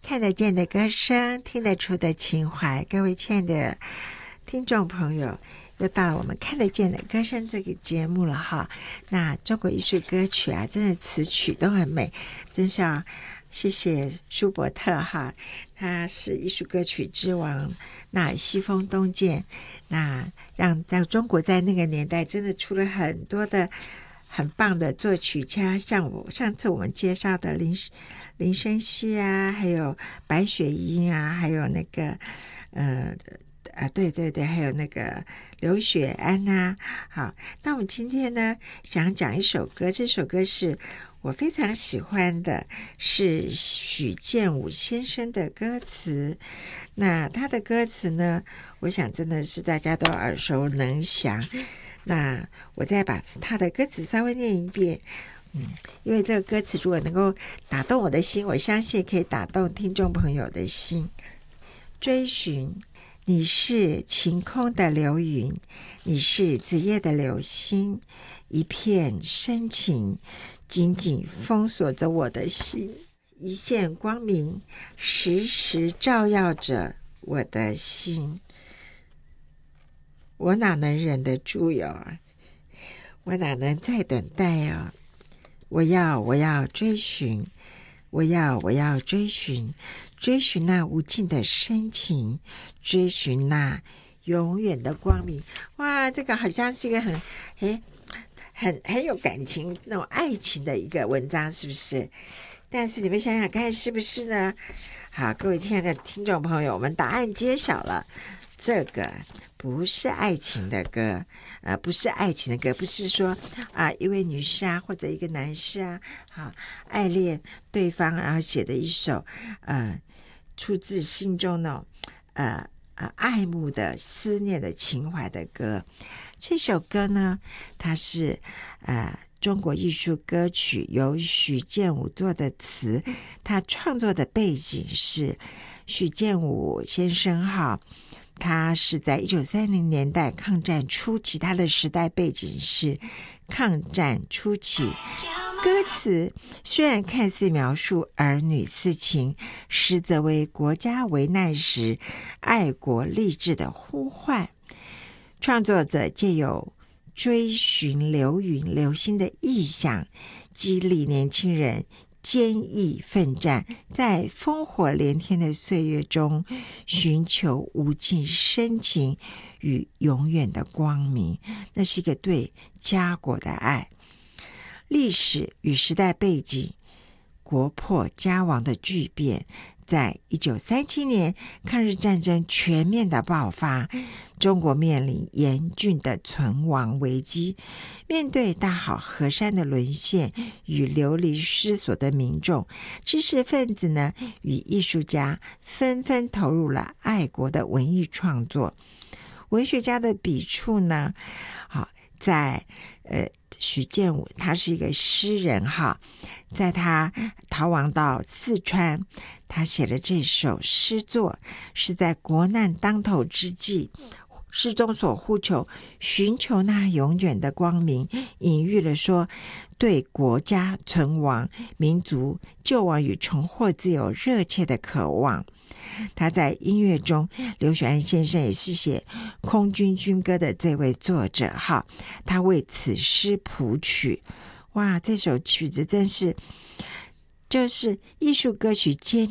看得见的歌声，听得出的情怀。各位亲爱的听众朋友，又到了我们看得见的歌声这个节目了哈。那中国艺术歌曲啊，真的词曲都很美，真是要谢谢舒伯特哈，他是艺术歌曲之王，那西风东渐，那让在中国在那个年代真的出了很多的很棒的作曲家，像上次我们介绍的林生熙啊，还有白雪英啊，还有那个对，还有那个刘雪安啊。好，那我们今天呢想讲一首歌，这首歌是我非常喜欢的，是许建武先生的歌词。那他的歌词呢，我想真的是大家都耳熟能详。那我再把他的歌词稍微念一遍，因为这个歌词如果能够打动我的心，我相信可以打动听众朋友的心。追寻，你是晴空的流云，你是子夜的流星，一片深情紧紧封锁着我的心，一线光明时时照耀着我的心。我哪能忍得住哟？我哪能再等待哟？我要追寻，我要追寻那无尽的深情，追寻那永远的光明。哇，这个好像是一个很有感情那种爱情的一个文章，是不是？但是你们想想看，是不是呢？好，各位亲爱的听众朋友，我们答案揭晓了。这个不是爱情的歌，不是爱情的歌，不是说一位女士啊或者一个男士啊，好爱恋对方，然后写的一首出自心中那种爱慕的思念的情怀的歌。这首歌呢，它是中国艺术歌曲，由许建武做的词。他创作的背景是许建武先生哈，他是在1930年代抗战初期，他的时代背景是抗战初期。歌词虽然看似描述儿女私情，实则为国家危难时爱国励志的呼唤。创作者借有追寻流云流星的意象，激励年轻人坚毅奋战，在烽火连天的岁月中寻求无尽深情与永远的光明。那是一个对家国的爱。历史与时代背景，国破家亡的巨变，在1937年抗日战争全面的爆发，中国面临严峻的存亡危机。面对大好河山的沦陷与流离失所的民众，知识分子呢与艺术家纷纷投入了爱国的文艺创作。文学家的笔触呢，在许建武他是一个诗人哈，在他逃亡到四川，他写了这首诗作，是在国难当头之际，诗中所呼求寻求那永远的光明，隐喻了说对国家存亡、民族救亡与重获自由热切的渴望。他在音乐中，刘雪安先生也是写空军军歌的这位作者哈，他为此诗谱曲。哇，这首曲子真是就是艺术歌曲